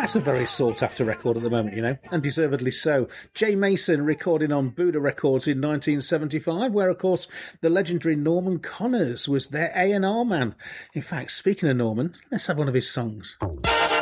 That's a very sought-after record at the moment, you know, and deservedly so. Jay Mason recording on Buddha Records in 1975, where, of course, the legendary Norman Connors was their A&R man. In fact, speaking of Norman, let's have one of his songs.